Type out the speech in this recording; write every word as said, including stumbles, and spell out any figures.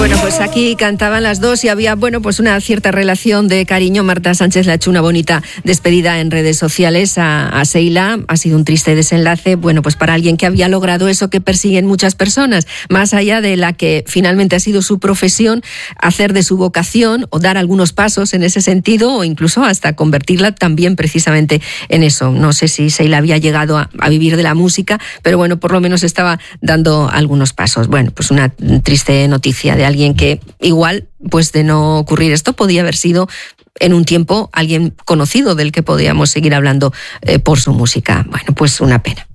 Bueno, pues aquí cantaban las dos y había, bueno, pues una cierta relación de cariño. Marta Sánchez le ha hecho una bonita despedida en redes sociales a, a Seila. Ha sido un triste desenlace, bueno, pues para alguien que había logrado eso que persiguen muchas personas, más allá de la que finalmente ha sido su profesión, hacer de su vocación o dar algunos pasos en ese sentido o incluso hasta convertirla también precisamente en eso. No sé si Seila había llegado a, a vivir de la música, pero bueno, por lo menos estaba dando algunos pasos. Bueno, pues una triste noticia de alguien que igual, pues de no ocurrir esto, podía haber sido en un tiempo alguien conocido del que podíamos seguir hablando eh, por su música. Bueno, pues una pena.